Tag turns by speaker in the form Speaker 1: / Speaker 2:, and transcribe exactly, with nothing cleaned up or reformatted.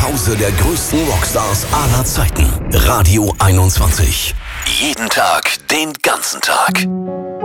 Speaker 1: Zuhause der größten Rockstars aller Zeiten. Radio einundzwanzig. Jeden Tag, den ganzen Tag.